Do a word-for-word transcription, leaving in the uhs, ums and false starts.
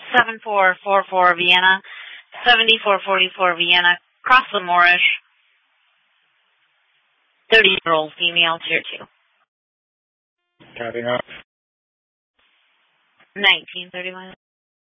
seven four four four Vienna, seventy-four forty-four Vienna, cross the Moorish, thirty-year-old female, tier two. Copy, huh? nineteen thirty-one.